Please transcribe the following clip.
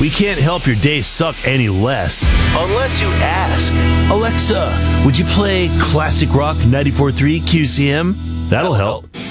We can't help your day suck any less. Unless you ask. Alexa, would you play Classic Rock 94.3 QCM? That'll help.